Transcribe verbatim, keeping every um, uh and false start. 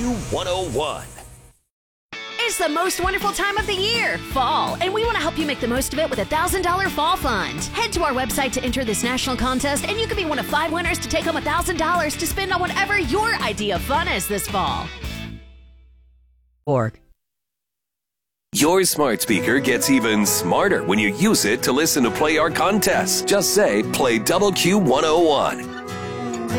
Q one oh one. It's the most wonderful time of the year, fall, and we want to help you make the most of it with a one thousand dollars Fall Fund. Head to our website to enter this national contest, and you can be one of five winners to take home one thousand dollars to spend on whatever your idea of fun is this fall. Org. Your smart speaker gets even smarter when you use it to listen to Play Our Contests. Just say, play Double Q one oh one.